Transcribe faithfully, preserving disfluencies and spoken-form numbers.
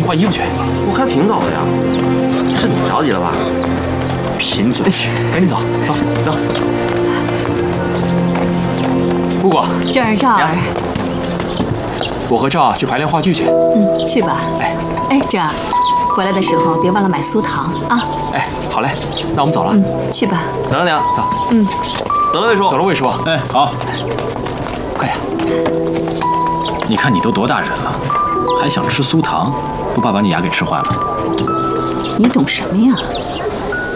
换衣服去。 我看挺早的呀，是你着急了吧？ 贫嘴，赶紧走走走。 姑姑， 正儿赵儿， 我和赵去排练话剧去。 嗯，去吧。 哎哎，正儿，回来的时候别忘了买酥糖啊。 哎，好嘞，那我们走了。 嗯，去吧。 等着娘， 走。 嗯， 走了，魏叔。 走了，魏叔。 哎，好， 快点。 你看你都多大人了，还想吃酥糖，不怕把你牙给吃坏了？ 你懂什么呀？